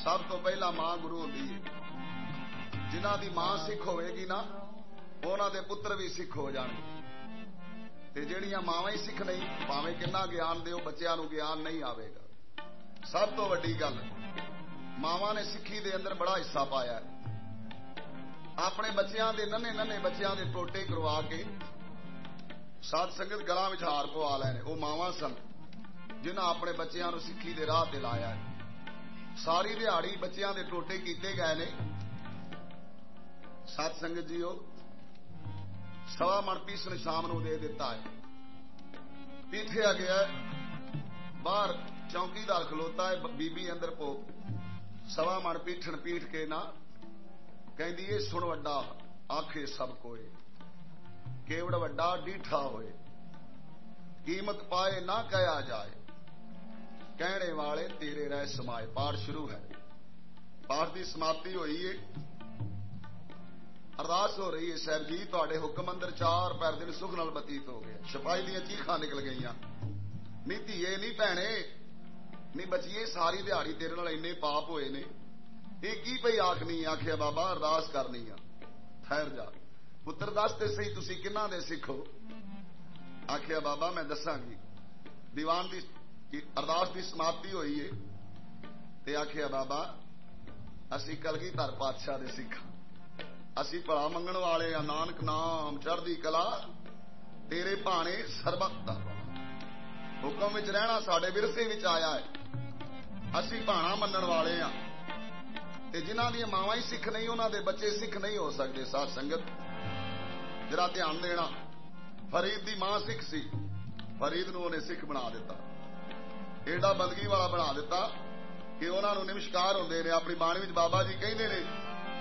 سب تو پہلا ماں گرو ہوتی ہے. جنہ دی ماں سکھ ہوئے گی نا انہاں دے پتر بھی سکھ ہو جان گے. تے جہڑیاں ماواں ہی سکھ نہیں پاویں کنا گیان دیو بچیاں نو گیان نہیں آئے گا. سب تو وڈی گل ماواں نے سکھی دے اندر بڑا حصہ پایا ہے. اپنے بچیاں دے ننے ننے بچیاں دے ٹوٹے کروا کے سات سنگت گلاں وچ ہار پوا لے نے. وہ ماواں سن جنہاں اپنے بچیاں نو سکھی دے راہ تے لایا ہے. ساری دیہڑی بچیاں دے ٹوٹے کیتے گئے نے. سات سنگت جیو سوا من پیسن شام نو دے دیتا ہے. پیٹھیا گیا باہر چوکیدار کھلوتا ہے. بی بی اندر پو سوا من پیٹھن پیٹ کے نہ کہندی اے سن وڈا آکھے سب کوئے کیوڑ وڈا ڈیٹھا ہوئے قیمت پائے نہ کہا جائے کہنے والے تیرے رہ سمائے. پاٹ شروع ہے. پاٹ کی سماپتی ہوئی ہے. ارداس ہو رہی ہے صاحب جی تے حکم اندر 4 پیر دن سکھ نال بتیت ہو گیا. شپائی دیا چیخاں نکل گئی نہیں دھیے نہیں بھینے نہیں بچیے ساری دیہڑی تیرے نال اینے پاپ ہوئے نے یہ کی پئی آخنی. آخیا بابا ارداس کرنی آ ٹھہر جا پتر دس تے سی تسی کنہ دے سکھو. آخیا بابا میں دساں گی. دیوان دی ارداس کی سماپتی ہوئی ہے. تے آخیا بابا اسی کلگیدھر پادشاہ دے سکھ اسی بڑا منگن والے آ. نانک نام چڑھدی کلا تیرے بھانے سربت دا حکم وچ رہنا ساڈے ورثے وچ آیا ہے. اسی بھانا منن والے ہاں. تے جنہاں دی ماواں ہی سکھ نہیں انہاں دے بچے سکھ نہیں ہو سکتے. ساتھ سنگت ذرا دھیان دینا. فرید دی ماں سکھ سی. فرید نو انہیں سکھ بنا دیتا. ایڈا بندگی والا بنا دیتا کہ انہوں نے نمشکار ہوندے نے. اپنی بانی وچ بابا جی کہندے نے